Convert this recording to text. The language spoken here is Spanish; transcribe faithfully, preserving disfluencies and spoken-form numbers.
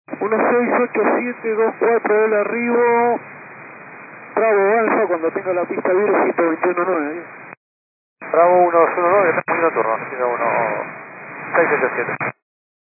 uno seis ocho siete dos cuatro del arribo. Bravo Alfa, cuando tenga la pista libre, ciento veintiuno nueve. Bravo uno uno nueve, está poniendo turno, ciento uno seis siete siete.